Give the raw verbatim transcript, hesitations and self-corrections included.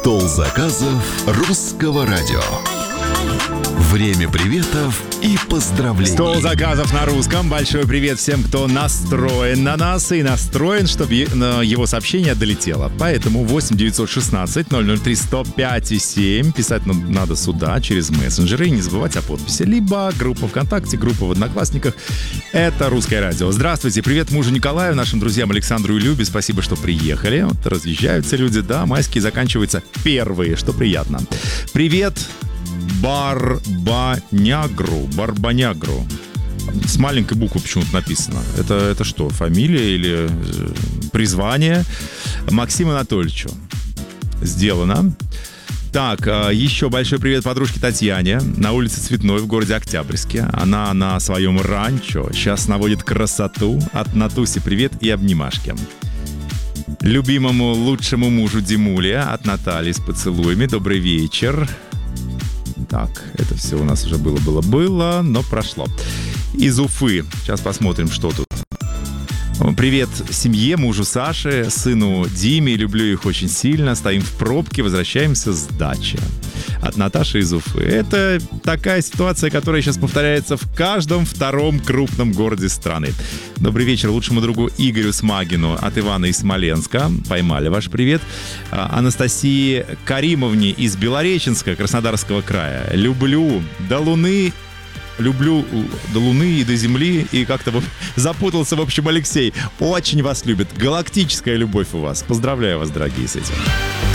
Стол заказов русского радио. Время приветов и поздравлений. Стол заказов на русском. Большой привет всем, кто настроен на нас и настроен, чтобы его сообщение долетело. Поэтому восемь девятьсот шестнадцать ноль ноль три сто пять и семь. Писать надо сюда через мессенджеры. И не забывать о подписи. Либо группа ВКонтакте, группа в Одноклассниках. Это Русское радио. Здравствуйте. Привет мужу Николаю, нашим друзьям Александру и Любе. Спасибо, что приехали. Вот разъезжаются люди. Да, майские заканчиваются первые, что приятно. Привет Барбанягру. Барбанягру. С маленькой буквы почему-то написано. Это, это что, фамилия или призвание? Максиму Анатольевичу. Сделано. Так, еще большой привет подружке Татьяне на улице Цветной в городе Октябрьске. Она на своем ранчо сейчас наводит красоту. От Натуси привет и обнимашки. Любимому лучшему мужу Димуле от Натальи с поцелуями. Добрый вечер. Так, это все у нас уже было-было-было, но прошло. Из Уфы. Сейчас посмотрим, что тут. Привет семье, мужу Саше, сыну Диме. Люблю их очень сильно. Стоим в пробке, возвращаемся с дачи. От Наташи из Уфы. Это такая ситуация, которая сейчас повторяется в каждом втором крупном городе страны. Добрый вечер лучшему другу Игорю Смагину от Ивана из Смоленска. Поймали ваш привет. Анастасии Каримовне из Белореченска, Краснодарского края. Люблю до луны. Люблю до Луны и до Земли. И как-то запутался, в общем, Алексей. Очень вас любит. Галактическая любовь у вас. Поздравляю вас, дорогие, с этим.